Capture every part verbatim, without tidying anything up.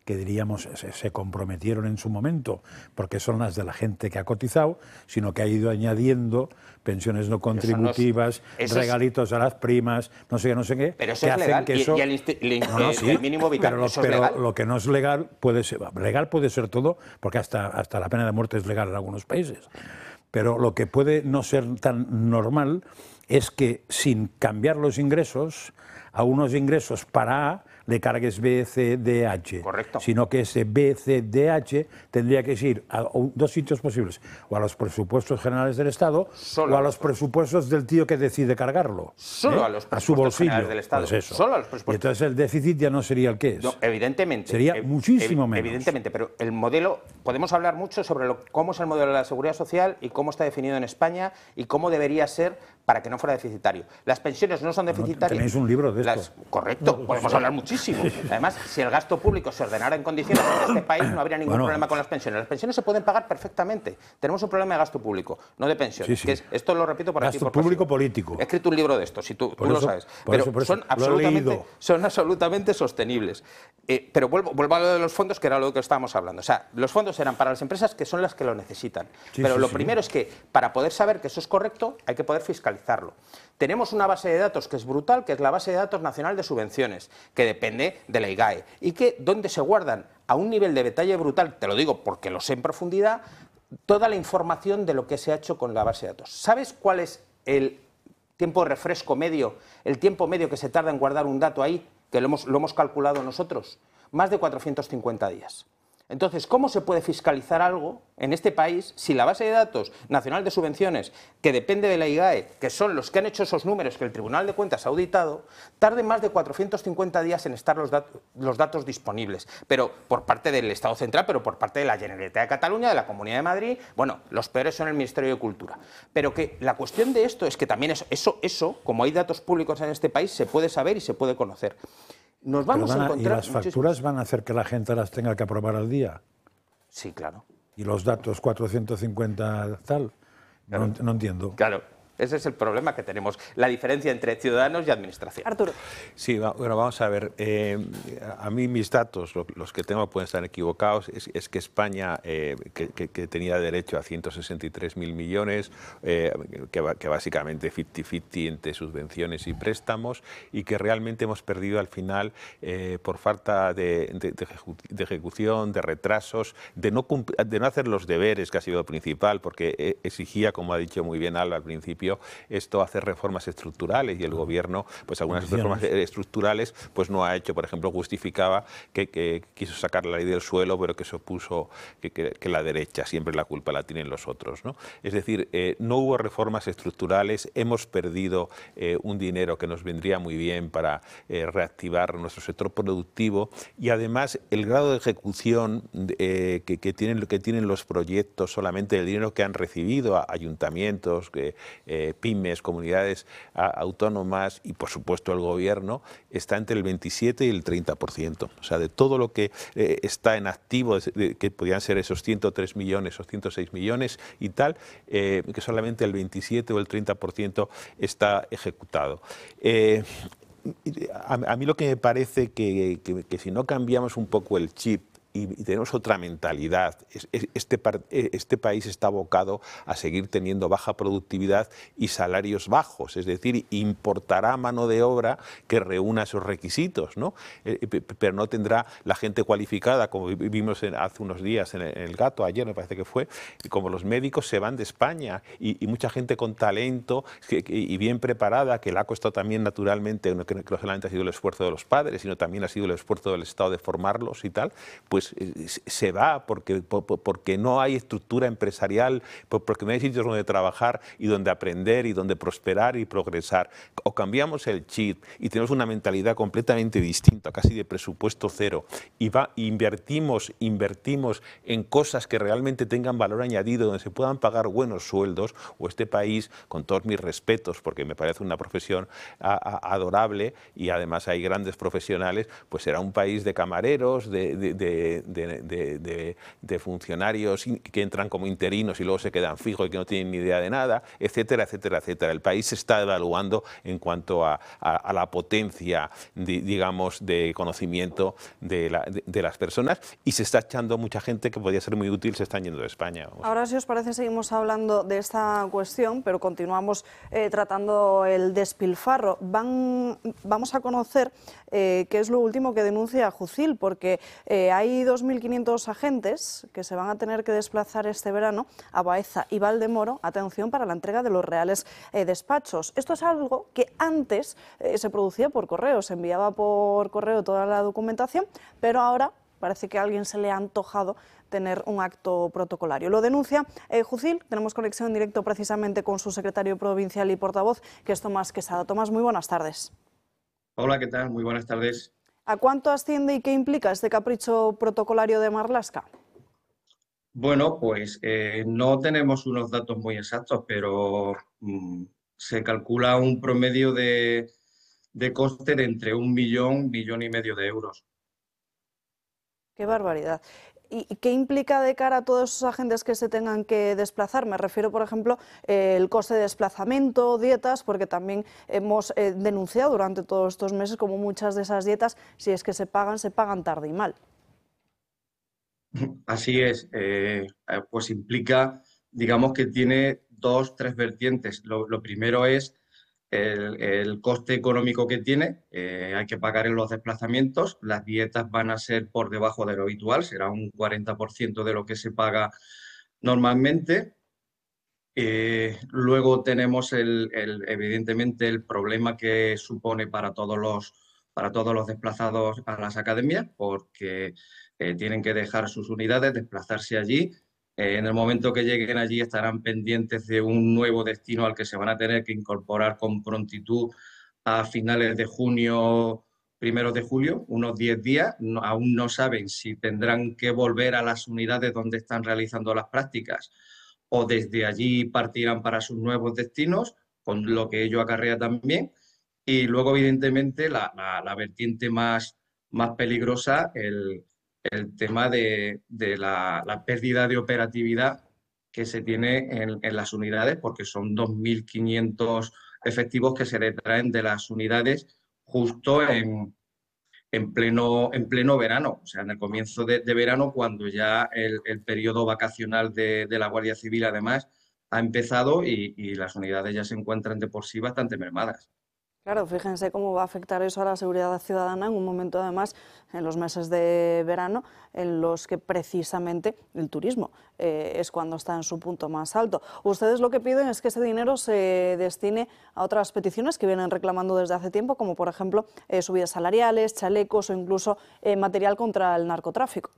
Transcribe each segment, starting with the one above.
que diríamos se, se comprometieron en su momento, porque son las de la gente que ha cotizado, sino que ha ido añadiendo pensiones no contributivas, no es, regalitos es, a las primas, no sé qué, no sé qué. Pero eso que es legal, que eso, y, y el, el, no, no, sí, el mínimo vital, pero, lo, eso es pero legal. lo que no es legal puede ser, legal puede ser todo, porque hasta, hasta la pena de muerte es legal en algunos países. Pero lo que puede no ser tan normal es que sin cambiar los ingresos, a unos ingresos para A le cargues B, C, D, H. Correcto. Sino que ese B, C, D, H tendría que ir a dos sitios posibles, o a los presupuestos generales del Estado, Solo o a los presupuestos del tío que decide cargarlo. Solo ¿eh? a los presupuestos a su bolsillo, generales del Estado. Pues eso. Solo a los presupuestos. Y entonces el déficit ya no sería el que es. No, evidentemente. Sería ev muchísimo ev menos. Evidentemente, pero el modelo, podemos hablar mucho sobre lo, cómo es el modelo de la seguridad social y cómo está definido en España y cómo debería ser para que no fuera deficitario. Las pensiones no son deficitarias. Tenéis un libro de esto. Las, correcto, podemos hablar muchísimo. Además, si el gasto público se ordenara en condiciones en este país, no habría ningún bueno, problema con las pensiones. Las pensiones se pueden pagar perfectamente. Tenemos un problema de gasto público, no de pensiones. Sí, sí. Que es, esto lo repito por gasto aquí por público pasivo. político. He escrito un libro de esto, si tú, tú eso, lo sabes. Por Pero eso, por eso. son, absolutamente, son absolutamente sostenibles. Eh, pero vuelvo, vuelvo a lo de los fondos, que era lo que estábamos hablando. O sea, los fondos eran para las empresas que son las que lo necesitan. Sí, pero sí, lo sí. primero es que, para poder saber que eso es correcto, hay que poder fiscalizarlo. Tenemos una base de datos que es brutal, que es la base de datos nacional de subvenciones, que depende de la I G A E, y que donde se guardan a un nivel de detalle brutal, te lo digo porque lo sé en profundidad, toda la información de lo que se ha hecho con la base de datos. ¿Sabes cuál es el tiempo de refresco medio, el tiempo medio que se tarda en guardar un dato ahí, que lo hemos, lo hemos calculado nosotros? Más de cuatrocientos cincuenta días. Entonces, ¿cómo se puede fiscalizar algo en este país si la base de datos nacional de subvenciones, que depende de la I G A E, que son los que han hecho esos números que el Tribunal de Cuentas ha auditado, tarde más de cuatrocientos cincuenta días en estar los, dat los datos disponibles? Pero por parte del Estado central, pero por parte de la Generalitat de Cataluña, de la Comunidad de Madrid, bueno, los peores son el Ministerio de Cultura. Pero que la cuestión de esto es que también eso, eso, eso como hay datos públicos en este país, se puede saber y se puede conocer. Nos vamos Perdona, a encontrar... ¿y las facturas van a hacer que la gente las tenga que aprobar al día? Sí, claro. ¿Y los datos cuatrocientos cincuenta tal? Claro. No, no entiendo. Claro. Ese es el problema que tenemos, la diferencia entre ciudadanos y administración. Arturo. Sí, bueno, vamos a ver. Eh, a mí mis datos, los que tengo pueden estar equivocados, es, es que España, eh, que, que, que tenía derecho a ciento sesenta y tres mil millones, eh, que, que básicamente cincuenta cincuenta entre subvenciones y préstamos, y que realmente hemos perdido al final eh, por falta de, de, de ejecución, de retrasos, de no, de no hacer los deberes, que ha sido lo principal, porque exigía, como ha dicho muy bien Alba al principio, esto hacer reformas estructurales, y el gobierno, pues algunas reformas estructurales pues no ha hecho. Por ejemplo, justificaba que, que quiso sacar la ley del suelo, pero que se opuso que, que, que la derecha, siempre la culpa la tienen los otros, ¿no? Es decir, eh, no hubo reformas estructurales, hemos perdido eh, un dinero que nos vendría muy bien para eh, reactivar nuestro sector productivo, y además el grado de ejecución eh, que, que, tienen, que tienen los proyectos, solamente el dinero que han recibido a ayuntamientos, que eh, Eh, pymes, comunidades a, autónomas y, por supuesto, el gobierno, está entre el veintisiete y el treinta por ciento. O sea, de todo lo que eh, está en activo, de, de, que podrían ser esos ciento tres millones o ciento seis millones y tal, eh, que solamente el veintisiete o el treinta por ciento está ejecutado. Eh, a, a mí lo que me parece que, que, que si no cambiamos un poco el chip y tenemos otra mentalidad, este, este país está abocado a seguir teniendo baja productividad y salarios bajos, es decir, importará mano de obra que reúna esos requisitos, ¿no? Pero no tendrá la gente cualificada, como vimos hace unos días en el Gato, ayer me parece que fue, como los médicos se van de España, y, y mucha gente con talento y bien preparada, que le ha costado también naturalmente, no, que no solamente ha sido el esfuerzo de los padres, sino también ha sido el esfuerzo del Estado de formarlos y tal, pues se va porque, porque no hay estructura empresarial, porque no hay sitios donde trabajar y donde aprender y donde prosperar y progresar. O cambiamos el chip y tenemos una mentalidad completamente distinta, casi de presupuesto cero, y va, invertimos, invertimos en cosas que realmente tengan valor añadido, donde se puedan pagar buenos sueldos, o este país, con todos mis respetos, porque me parece una profesión a, a, adorable, y además hay grandes profesionales, pues será un país de camareros, de, de, de de, de, de, de, de funcionarios que entran como interinos y luego se quedan fijos y que no tienen ni idea de nada, etcétera, etcétera, etcétera. El país se está evaluando en cuanto a, a, a la potencia, de, digamos, de conocimiento de, la, de, de las personas, y se está echando mucha gente que podría ser muy útil, se están yendo de España. Vamos. Ahora, si os parece, seguimos hablando de esta cuestión, pero continuamos eh, tratando el despilfarro. Van, vamos a conocer eh, qué es lo último que denuncia Jucil, porque eh, hay dos mil quinientos agentes que se van a tener que desplazar este verano a Baeza y Valdemoro, atención, para la entrega de los reales eh, despachos. Esto es algo que antes eh, se producía por correo, se enviaba por correo toda la documentación, pero ahora parece que a alguien se le ha antojado tener un acto protocolario. Lo denuncia eh, Jucil. Tenemos conexión en directo precisamente con su secretario provincial y portavoz, que es Tomás Quesada. Tomás, muy buenas tardes. Hola, ¿qué tal? Muy buenas tardes. ¿A cuánto asciende y qué implica este capricho protocolario de Marlaska? Bueno, pues eh, no tenemos unos datos muy exactos, pero mmm, se calcula un promedio de, de coste de entre un millón, millón y medio de euros. ¡Qué barbaridad! ¿Y qué implica de cara a todos esos agentes que se tengan que desplazar? Me refiero, por ejemplo, eh, el coste de desplazamiento, dietas, porque también hemos eh, denunciado durante todos estos meses como muchas de esas dietas, si es que se pagan, se pagan tarde y mal. Así es, eh, pues implica, digamos que tiene dos, tres vertientes. Lo, lo primero es el, el coste económico que tiene, eh, hay que pagar en los desplazamientos, las dietas van a ser por debajo de lo habitual, será un cuarenta por ciento de lo que se paga normalmente. Eh, luego tenemos el, el, evidentemente el problema que supone para todos los, para todos los desplazados a las academias, porque eh, tienen que dejar sus unidades, desplazarse allí. Eh, en el momento que lleguen allí estarán pendientes de un nuevo destino al que se van a tener que incorporar con prontitud a finales de junio, primeros de julio, unos diez días. No, aún no saben si tendrán que volver a las unidades donde están realizando las prácticas o desde allí partirán para sus nuevos destinos, con lo que ello acarrea también. Y luego, evidentemente, la, la, la vertiente más, más peligrosa, el, el tema de, de la, la pérdida de operatividad que se tiene en, en las unidades, porque son dos mil quinientos efectivos que se detraen de las unidades justo en, en, pleno, en pleno verano, o sea, en el comienzo de, de verano, cuando ya el, el periodo vacacional de, de la Guardia Civil, además, ha empezado y, y las unidades ya se encuentran de por sí bastante mermadas. Claro, fíjense cómo va a afectar eso a la seguridad ciudadana en un momento, además, en los meses de verano, en los que precisamente el turismo eh, es cuando está en su punto más alto. Ustedes lo que piden es que ese dinero se destine a otras peticiones que vienen reclamando desde hace tiempo, como por ejemplo eh, subidas salariales, chalecos o incluso eh, material contra el narcotráfico.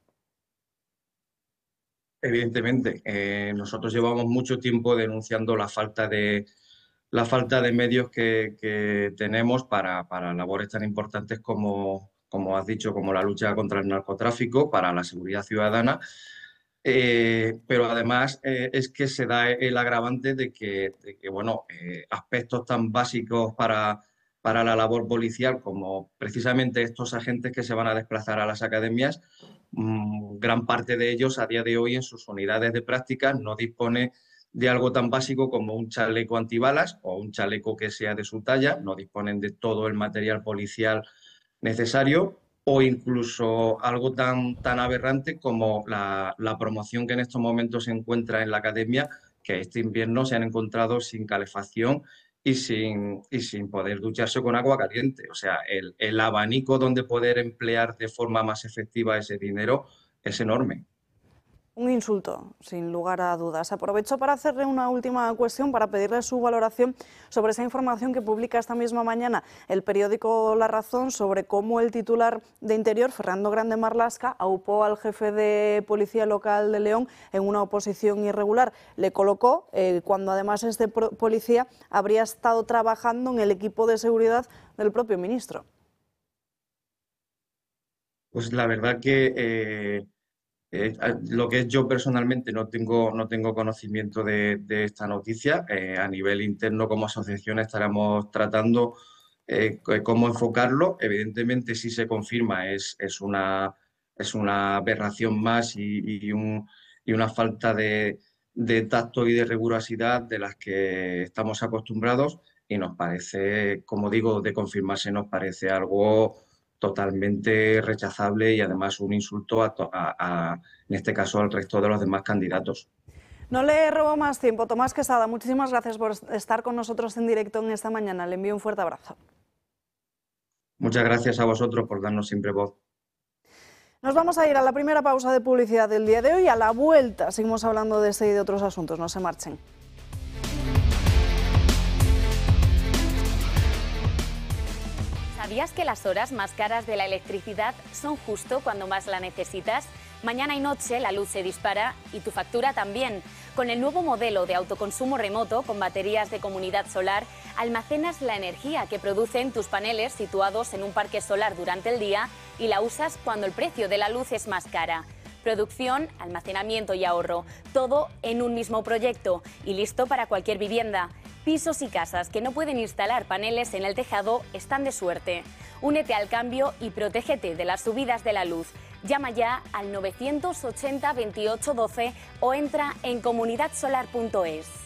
Evidentemente, eh, nosotros llevamos mucho tiempo denunciando la falta de la falta de medios que, que tenemos para, para labores tan importantes como, como has dicho, como la lucha contra el narcotráfico, para la seguridad ciudadana. Eh, pero además eh, es que se da el agravante de que, de que bueno, eh, aspectos tan básicos para, para la labor policial como precisamente estos agentes que se van a desplazar a las academias, mmm, gran parte de ellos a día de hoy en sus unidades de práctica no dispone de algo tan básico como un chaleco antibalas o un chaleco que sea de su talla, no disponen de todo el material policial necesario, o incluso algo tan, tan aberrante como la, la promoción que en estos momentos se encuentra en la academia, que este invierno se han encontrado sin calefacción y sin, y sin poder ducharse con agua caliente. O sea, el, el abanico donde poder emplear de forma más efectiva ese dinero es enorme. Un insulto, sin lugar a dudas. Aprovecho para hacerle una última cuestión, para pedirle su valoración sobre esa información que publica esta misma mañana el periódico La Razón sobre cómo el titular de Interior, Fernando Grande Marlaska, aupó al jefe de Policía Local de León en una oposición irregular. Le colocó eh, cuando además este policía habría estado trabajando en el equipo de seguridad del propio ministro. Pues la verdad que... Eh... Eh, lo que es yo personalmente no tengo, no tengo conocimiento de, de esta noticia. Eh, a nivel interno como asociación estaremos tratando eh, cómo enfocarlo. Evidentemente, si se confirma, es, es, una, es una aberración más y, y, un, y una falta de, de tacto y de rigurosidad de las que estamos acostumbrados y nos parece, como digo, de confirmarse, nos parece algo totalmente rechazable y además un insulto a, a, a, en este caso al resto de los demás candidatos. No le robo más tiempo. Tomás Quesada, muchísimas gracias por estar con nosotros en directo en esta mañana. Le envío un fuerte abrazo. Muchas gracias a vosotros por darnos siempre voz. Nos vamos a ir a la primera pausa de publicidad del día de hoy. A la vuelta seguimos hablando de este y de otros asuntos. No se marchen. ¿Sabías que las horas más caras de la electricidad son justo cuando más la necesitas? Mañana y noche la luz se dispara y tu factura también. Con el nuevo modelo de autoconsumo remoto con baterías de Comunidad Solar, almacenas la energía que producen tus paneles situados en un parque solar durante el día y la usas cuando el precio de la luz es más cara. Producción, almacenamiento y ahorro, todo en un mismo proyecto y listo para cualquier vivienda. Pisos y casas que no pueden instalar paneles en el tejado están de suerte. Únete al cambio y protégete de las subidas de la luz. Llama ya al novecientos ochenta veintiocho doce o entra en comunidad solar punto es.